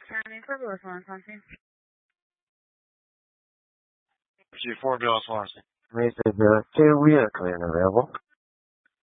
74 Bill Swansea. G4 Bill Swansea. May say the 2 vehicle available.